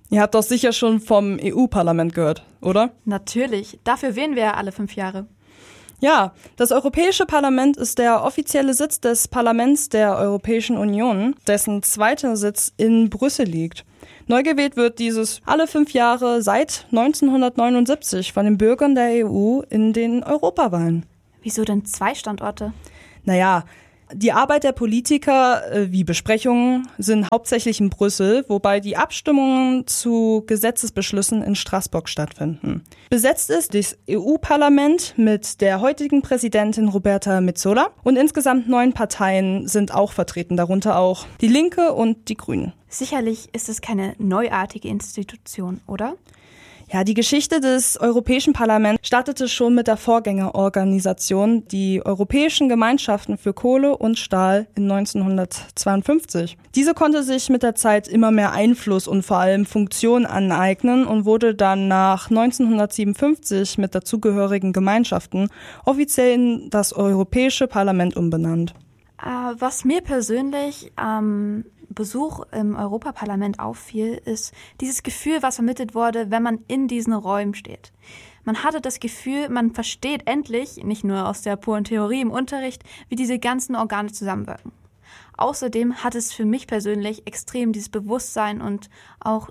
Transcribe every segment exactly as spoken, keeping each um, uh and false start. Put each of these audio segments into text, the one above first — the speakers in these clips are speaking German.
Ihr habt doch sicher schon vom E U-Parlament gehört, oder? Natürlich, dafür wählen wir ja alle fünf Jahre. Ja, das Europäische Parlament ist der offizielle Sitz des Parlaments der Europäischen Union, dessen zweiter Sitz in Brüssel liegt. Neu gewählt wird dieses alle fünf Jahre seit neunzehnhundertneunundsiebzig von den Bürgern der E U in den Europawahlen. Wieso denn zwei Standorte? Naja, die Arbeit der Politiker wie Besprechungen sind hauptsächlich in Brüssel, wobei die Abstimmungen zu Gesetzesbeschlüssen in Straßburg stattfinden. Besetzt ist das E U-Parlament mit der heutigen Präsidentin Roberta Metsola und insgesamt neun Parteien sind auch vertreten, darunter auch die Linke und die Grünen. Sicherlich ist es keine neuartige Institution, oder? Ja, die Geschichte des Europäischen Parlaments startete schon mit der Vorgängerorganisation, die Europäischen Gemeinschaften für Kohle und Stahl in neunzehnhundertzweiundfünfzig. Diese konnte sich mit der Zeit immer mehr Einfluss und vor allem Funktion aneignen und wurde dann nach neunzehnhundertsiebenundfünfzig mit dazugehörigen Gemeinschaften offiziell in das Europäische Parlament umbenannt. Äh, was mir persönlich am ähm Besuch im Europaparlament auffiel, ist dieses Gefühl, was vermittelt wurde, wenn man in diesen Räumen steht. Man hatte das Gefühl, man versteht endlich, nicht nur aus der puren Theorie im Unterricht, wie diese ganzen Organe zusammenwirken. Außerdem hat es für mich persönlich extrem dieses Bewusstsein und auch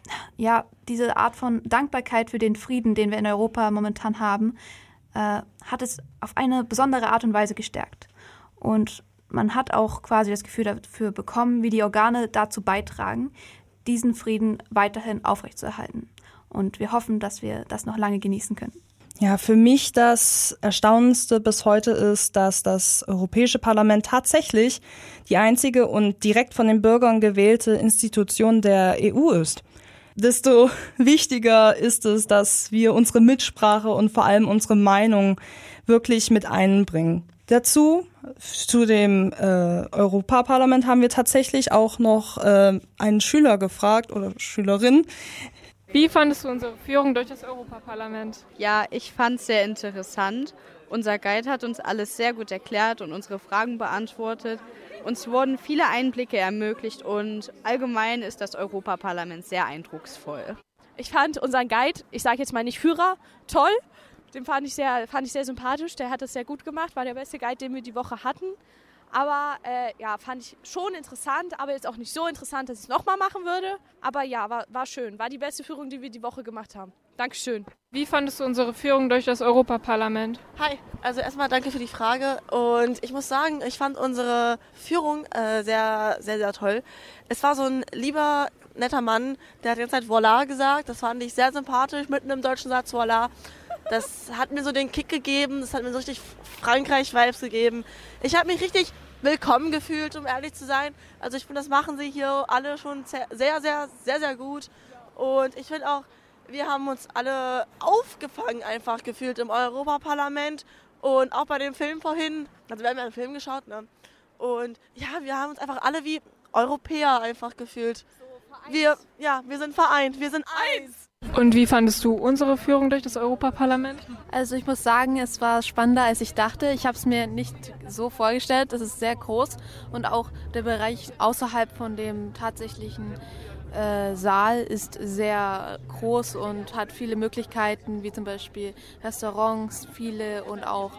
ja diese Art von Dankbarkeit für den Frieden, den wir in Europa momentan haben, äh, hat es auf eine besondere Art und Weise gestärkt. Und man hat auch quasi das Gefühl dafür bekommen, wie die Organe dazu beitragen, diesen Frieden weiterhin aufrechtzuerhalten. Und wir hoffen, dass wir das noch lange genießen können. Ja, für mich das Erstaunendste bis heute ist, dass das Europäische Parlament tatsächlich die einzige und direkt von den Bürgern gewählte Institution der E U ist. Desto wichtiger ist es, dass wir unsere Mitsprache und vor allem unsere Meinung wirklich mit einbringen. Dazu, zu dem äh, Europaparlament, haben wir tatsächlich auch noch äh, einen Schüler gefragt oder Schülerin. Wie fandest du unsere Führung durch das Europaparlament? Ja, ich fand es sehr interessant. Unser Guide hat uns alles sehr gut erklärt und unsere Fragen beantwortet. Uns wurden viele Einblicke ermöglicht und allgemein ist das Europaparlament sehr eindrucksvoll. Ich fand unseren Guide, ich sage jetzt mal nicht Führer, toll. Den fand ich sehr, fand ich sehr sympathisch, der hat das sehr gut gemacht, war der beste Guide, den wir die Woche hatten. Aber äh, ja, fand ich schon interessant, aber jetzt auch nicht so interessant, dass ich es nochmal machen würde. Aber ja, war, war schön, war die beste Führung, die wir die Woche gemacht haben. Dankeschön. Wie fandest du unsere Führung durch das Europaparlament? Hi, also erstmal danke für die Frage und ich muss sagen, ich fand unsere Führung äh, sehr, sehr, sehr toll. Es war so ein lieber, netter Mann, der hat die ganze Zeit Voilà gesagt, das fand ich sehr sympathisch, mitten im deutschen Satz Voilà. Das hat mir so den Kick gegeben, das hat mir so richtig Frankreich-Vibes gegeben. Ich habe mich richtig willkommen gefühlt, um ehrlich zu sein. Also ich finde, das machen sie hier alle schon sehr, sehr, sehr, sehr, sehr gut. Und ich finde auch, wir haben uns alle aufgefangen einfach gefühlt im Europaparlament und auch bei dem Film vorhin. Also wir haben ja einen Film geschaut, ne? Und ja, wir haben uns einfach alle wie Europäer einfach gefühlt. Wir, ja, wir sind vereint, wir sind eins. Und wie fandest du unsere Führung durch das Europaparlament? Also ich muss sagen, es war spannender, als ich dachte. Ich habe es mir nicht so vorgestellt. Es ist sehr groß und auch der Bereich außerhalb von dem tatsächlichen äh, Saal ist sehr groß und hat viele Möglichkeiten, wie zum Beispiel Restaurants, viele und auch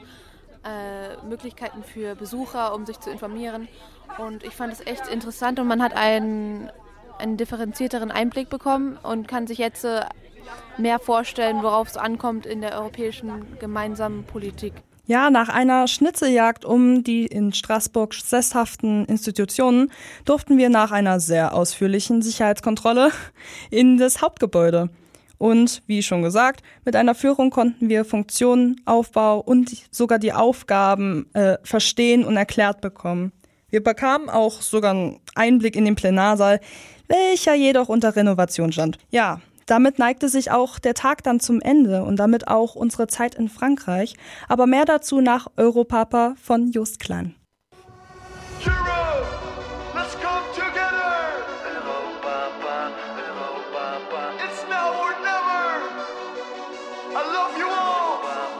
äh, Möglichkeiten für Besucher, um sich zu informieren. Und ich fand es echt interessant und man hat einen einen differenzierteren Einblick bekommen und kann sich jetzt mehr vorstellen, worauf es ankommt in der europäischen gemeinsamen Politik. Ja, nach einer Schnitzeljagd um die in Straßburg sesshaften Institutionen durften wir nach einer sehr ausführlichen Sicherheitskontrolle in das Hauptgebäude. Und wie schon gesagt, mit einer Führung konnten wir Funktionen, Aufbau und sogar die Aufgaben äh, verstehen und erklärt bekommen. Wir bekamen auch sogar einen Einblick in den Plenarsaal, welcher jedoch unter Renovation stand. Ja, damit neigte sich auch der Tag dann zum Ende und damit auch unsere Zeit in Frankreich. Aber mehr dazu nach Europapa von Just Klein.